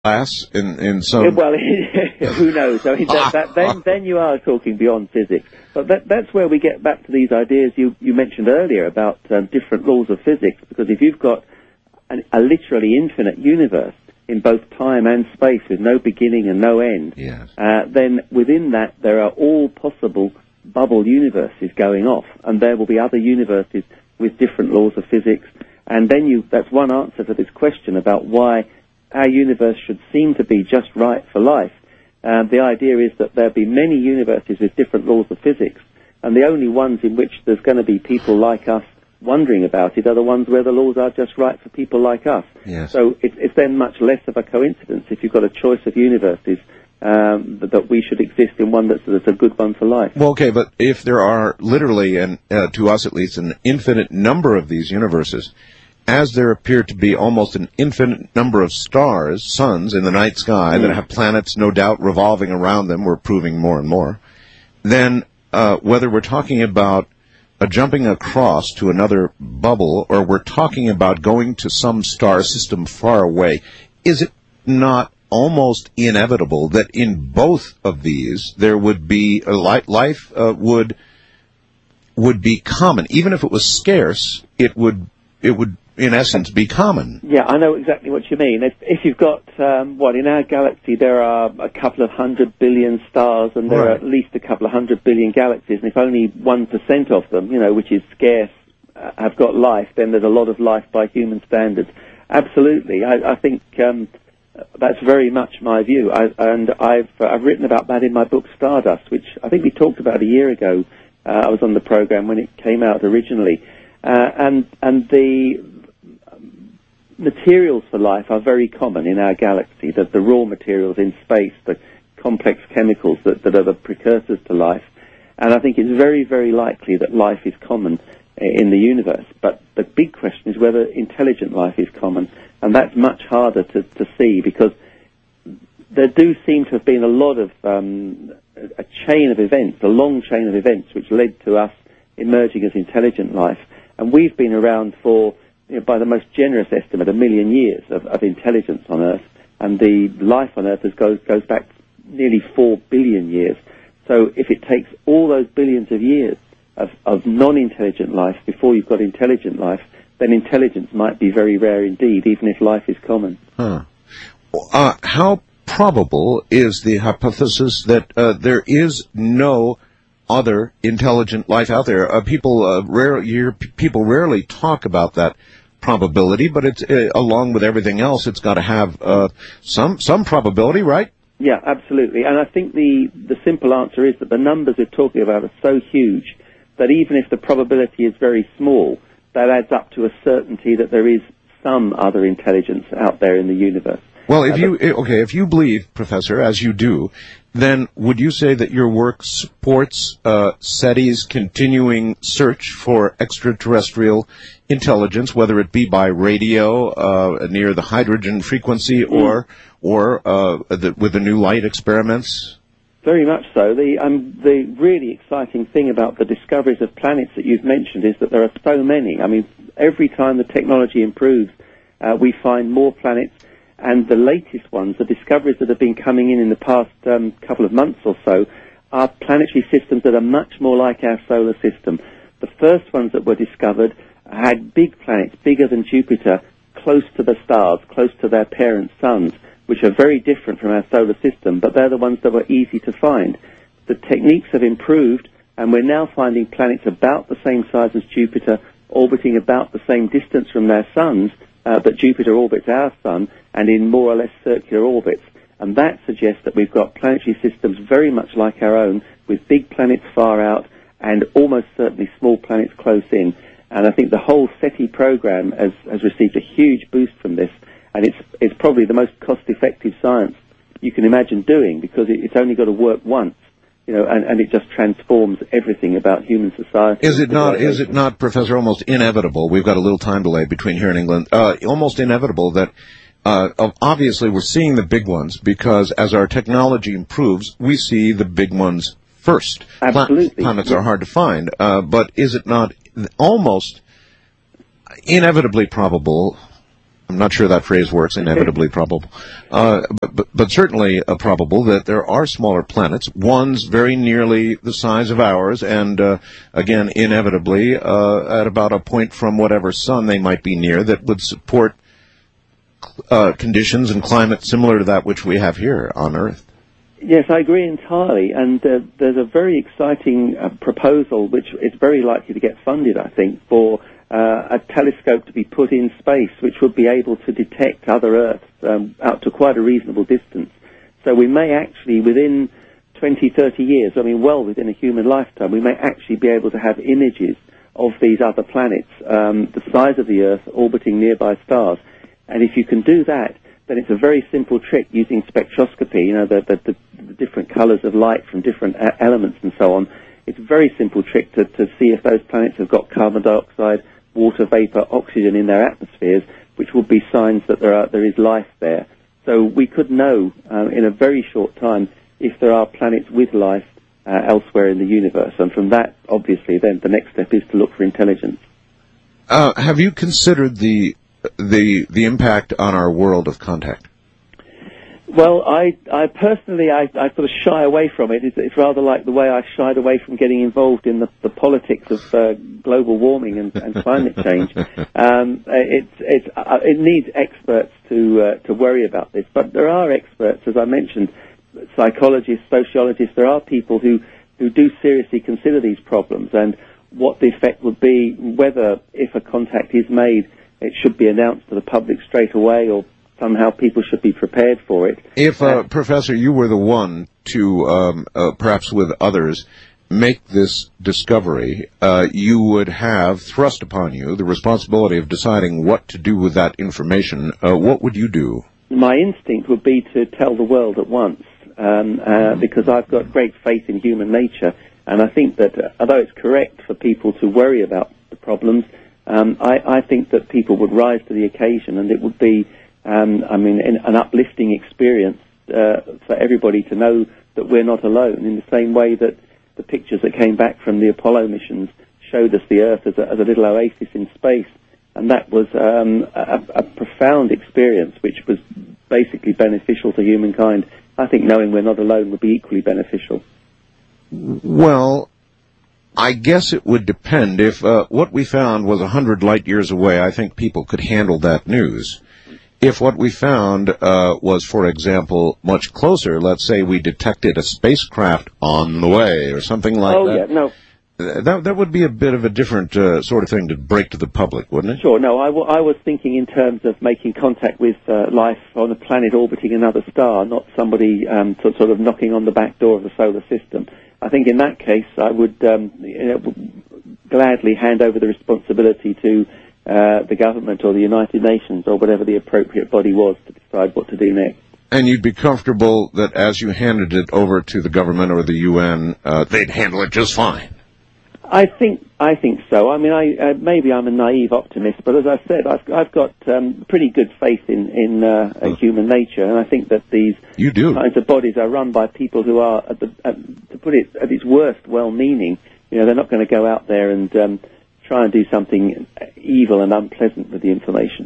class in some... Well, who knows? I mean, then you are talking beyond physics. But that's where we get back to these ideas you mentioned earlier about different laws of physics, because if you've got a literally infinite universe in both time and space with no beginning and no end, yes. Then within that there are all possible bubble universes going off, and there will be other universes with different laws of physics. And then that's one answer to this question about why our universe should seem to be just right for life. The idea is that there'll be many universes with different laws of physics, and the only ones in which there's going to be people like us wondering about it are the ones where the laws are just right for people like us. Yes. So it's then much less of a coincidence if you've got a choice of universes that we should exist in one that's a good one for life. Well, okay, but if there are literally, and to us at least, an infinite number of these universes, as there appear to be almost an infinite number of stars, suns in the night sky that have planets no doubt revolving around them, we're proving more and more, then whether we're talking about jumping across to another bubble or we're talking about going to some star system far away, is it not almost inevitable that in both of these there would be life would be common? Even if it was scarce, it would in essence be common. Yeah, I know exactly what you mean. If you've got in our galaxy there are a couple of 100 billion stars, and there are at least a couple of 100 billion galaxies, and if only 1% of them, which is scarce, have got life, then there's a lot of life by human standards. Absolutely, I think that's very much my view, and I've written about that in my book Stardust, which I think we talked about a year ago. I was on the program when it came out originally, and the materials for life are very common in our galaxy. The raw materials in space, the complex chemicals that are the precursors to life, and I think it's very, very likely that life is common in the universe. But the big question is whether intelligent life is common, and that's much harder to see, because there do seem to have been a lot of a chain of events, a long chain of events, which led to us emerging as intelligent life. And we've been around for, by the most generous estimate, 1 million years of intelligence on Earth, and the life on Earth goes back nearly 4 billion years. So if it takes all those billions of years of non-intelligent life before you've got intelligent life, then intelligence might be very rare indeed, even if life is common. How probable is the hypothesis that there is no other intelligent life out there? People rarely talk about that probability, but it's along with everything else, it's got to have some probability, right? Yeah, absolutely. And I think the simple answer is that the numbers we're talking about are so huge that even if the probability is very small, that adds up to a certainty that there is some other intelligence out there in the universe. Well, if you believe, Professor, as you do, then would you say that your work supports SETI's continuing search for extraterrestrial intelligence, whether it be by radio near the hydrogen frequency or with the new light experiments? Very much so. The really exciting thing about the discoveries of planets that you've mentioned is that there are so many. I mean, every time the technology improves, we find more planets. And the latest ones, the discoveries that have been coming in the past couple of months or so, are planetary systems that are much more like our solar system. The first ones that were discovered had big planets, bigger than Jupiter, close to the stars, close to their parent suns, which are very different from our solar system, but they're the ones that were easy to find. The techniques have improved, and we're now finding planets about the same size as Jupiter, orbiting about the same distance from their suns, but Jupiter orbits our sun, and in more or less circular orbits. And that suggests that we've got planetary systems very much like our own, with big planets far out and almost certainly small planets close in. And I think the whole SETI program has received a huge boost from this, and it's probably the most cost-effective science you can imagine doing, because it's only got to work once. And it just transforms everything about human society. Is it not, Professor, almost inevitable? We've got a little time delay between here and England. Almost inevitable that obviously we're seeing the big ones, because as our technology improves, we see the big ones first. Absolutely. Planets are hard to find, but is it not almost inevitably probable I'm not sure that phrase works, inevitably probable. But certainly probable that there are smaller planets, ones very nearly the size of ours, and again, inevitably, at about a point from whatever sun they might be near that would support conditions and climate similar to that which we have here on Earth. Yes, I agree entirely. And there's a very exciting proposal, which is very likely to get funded, I think, for a telescope to be put in space, which would be able to detect other Earths out to quite a reasonable distance. So we may actually, within 20, 30 years, I mean, well within a human lifetime, we may actually be able to have images of these other planets, the size of the Earth, orbiting nearby stars. And if you can do that, then it's a very simple trick using spectroscopy, you know, the different colors of light from different elements and so on. It's a very simple trick to see if those planets have got carbon dioxide, water vapor, oxygen in their atmospheres, which will be signs that there is life there. So we could know in a very short time if there are planets with life elsewhere in the universe. And from that, obviously, then the next step is to look for intelligence. Have you considered the impact on our world of contact? Well, I personally sort of shy away from it. It's rather like the way I shied away from getting involved in the politics of global warming and climate change. It needs experts to worry about this, but there are experts, as I mentioned, psychologists, sociologists. There are people who do seriously consider these problems and what the effect would be, whether if a contact is made, it should be announced to the public straight away, or somehow people should be prepared for it. If, Professor, you were the one to, perhaps with others, make this discovery, you would have thrust upon you the responsibility of deciding what to do with that information. What would you do? My instinct would be to tell the world at once, because I've got great faith in human nature, and I think that although it's correct for people to worry about the problems, I think that people would rise to the occasion, and it would be an uplifting experience for everybody to know that we're not alone, in the same way that the pictures that came back from the Apollo missions showed us the Earth as a little oasis in space. And that was a profound experience, which was basically beneficial to humankind. I think knowing we're not alone would be equally beneficial. Well, I guess it would depend. If what we found was 100 light years away, I think people could handle that news. If what we found was, for example, much closer, let's say we detected a spacecraft on the way or something like that. Oh, yeah, no. That would be a bit of a different sort of thing to break to the public, wouldn't it? Sure, no, I was thinking in terms of making contact with life on a planet orbiting another star, not somebody sort of knocking on the back door of the solar system. I think in that case I would gladly hand over the responsibility to the government or the United Nations or whatever the appropriate body was to decide what to do next. And you'd be comfortable that as you handed it over to the government or the UN, they'd handle it just fine? I think so. I mean, maybe I'm a naive optimist, but as I said, I've got pretty good faith in human nature, and I think that these kinds of bodies are run by people who are, to put it at its worst, well-meaning. You know, they're not going to go out there and try and do something evil and unpleasant with the information.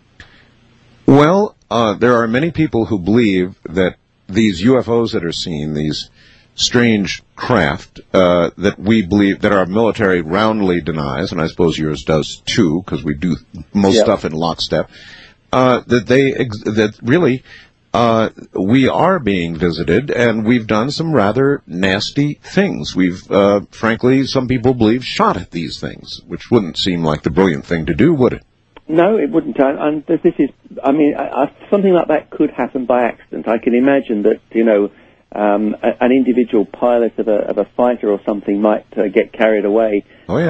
Well, there are many people who believe that these UFOs that are seen, these strange craft that we believe, that our military roundly denies, and I suppose yours does too, because we do most stuff in lockstep, that really we are being visited, and we've done some rather nasty things. We've, frankly, some people believe, shot at these things, which wouldn't seem like the brilliant thing to do, would it? No, it wouldn't. And this is, I mean, something like that could happen by accident. I can imagine that, you know, an individual pilot of a fighter or something might get carried away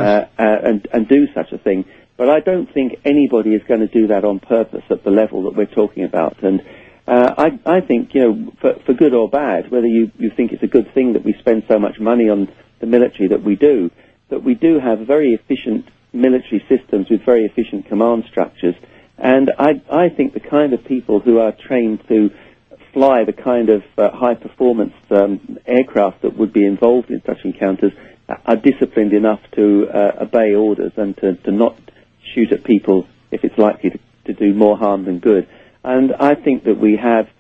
and do such a thing. But I don't think anybody is going to do that on purpose at the level that we're talking about. And I think, you know, for good or bad, whether you think it's a good thing that we spend so much money on the military that we do have very efficient military systems with very efficient command structures. And I think the kind of people who are trained to fly the kind of high-performance aircraft that would be involved in such encounters are disciplined enough to obey orders and to not shoot at people if it's likely to do more harm than good. And I think that we have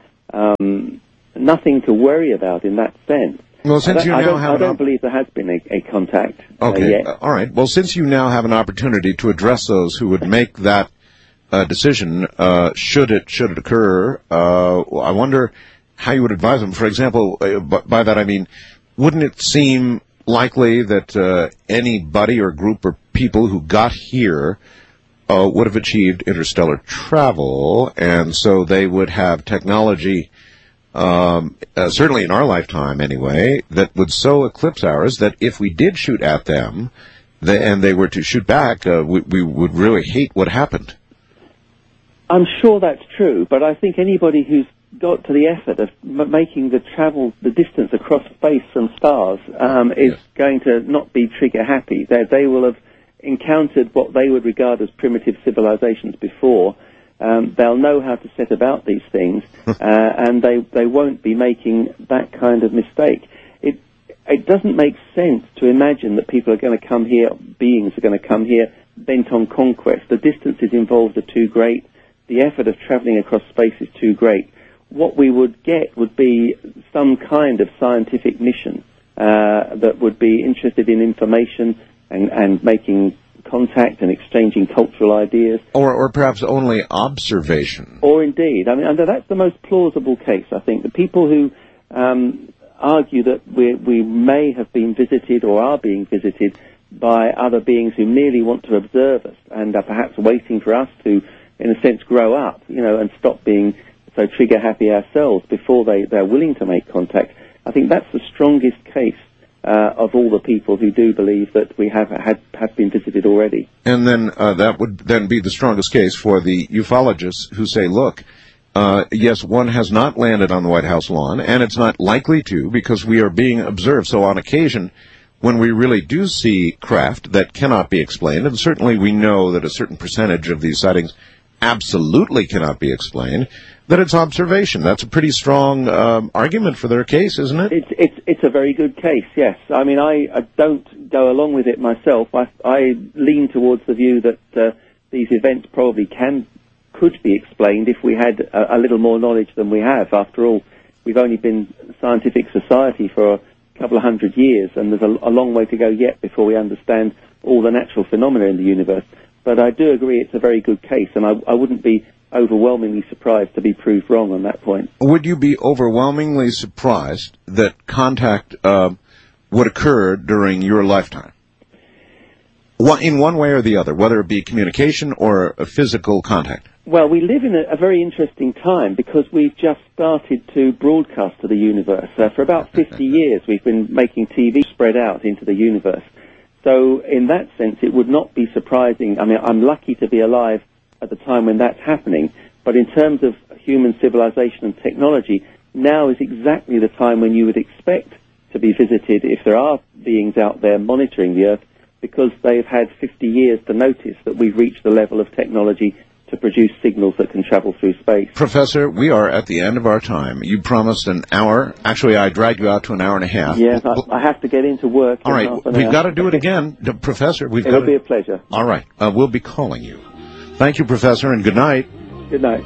nothing to worry about in that sense. Well, since I don't believe there has been a contact okay. yet. All right. Well, since you now have an opportunity to address those who would make that decision, should it occur, I wonder how you would advise them. For example, by that I mean, wouldn't it seem likely that anybody or group or people who got here would have achieved interstellar travel, and so they would have technology, certainly in our lifetime anyway, that would so eclipse ours that if we did shoot at them and they were to shoot back, we would really hate what happened. I'm sure that's true, but I think anybody who's got to the effort of making the distance across space from stars is going to not be trigger happy. They will have encountered what they would regard as primitive civilizations before. They'll know how to set about these things, and they won't be making that kind of mistake. It doesn't make sense to imagine that people are going to come here, beings are going to come here bent on conquest. The distances involved are too great. The effort of traveling across space is too great. What we would get would be some kind of scientific mission that would be interested in information and making contact and exchanging cultural ideas. Or perhaps only observation. Or indeed. I mean, that's the most plausible case, I think. The people who argue that we may have been visited or are being visited by other beings who merely want to observe us and are perhaps waiting for us to, in a sense, grow up, and stop being so trigger happy ourselves before they're willing to make contact. I think that's the strongest case of all the people who do believe that we have been visited already. And then that would then be the strongest case for the ufologists who say, look, yes, one has not landed on the White House lawn, and it's not likely to because we are being observed. So on occasion, when we really do see craft that cannot be explained, and certainly we know that a certain percentage of these sightings absolutely cannot be explained, that it's observation. That's a pretty strong argument for their case, isn't it? It's a very good case, yes. I mean, I don't go along with it myself. I lean towards the view that these events probably could be explained if we had a little more knowledge than we have. After all, we've only been a scientific society for a couple of hundred years, and there's a long way to go yet before we understand all the natural phenomena in the universe. But I do agree it's a very good case, and I wouldn't be overwhelmingly surprised to be proved wrong on that point. Would you be overwhelmingly surprised that contact would occur during your lifetime? In one way or the other, whether it be communication or a physical contact? Well, we live in a very interesting time because we've just started to broadcast to the universe. For about 50 years, we've been making TV spread out into the universe. So in that sense, it would not be surprising. I mean, I'm lucky to be alive at the time when that's happening. But in terms of human civilization and technology, now is exactly the time when you would expect to be visited if there are beings out there monitoring the Earth, because they've had 50 years to notice that we've reached the level of technology to produce signals that can travel through space. Professor, we are at the end of our time. You promised an hour. Actually, I dragged you out to an hour and a half. Yes, I have to get into work. All right, we've got to do it again. Professor, It'll be a pleasure. All right, we'll be calling you. Thank you, Professor, and good night. Good night.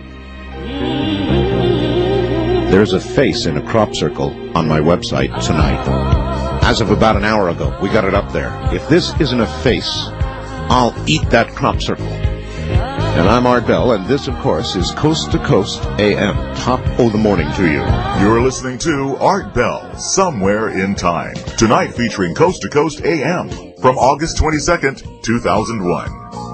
There's a face in a crop circle on my website tonight. As of about an hour ago, we got it up there. If this isn't a face, I'll eat that crop circle. And I'm Art Bell, and this, of course, is Coast to Coast AM, top of the morning to you. You're listening to Art Bell, Somewhere in Time. Tonight featuring Coast to Coast AM from August 22nd, 2001.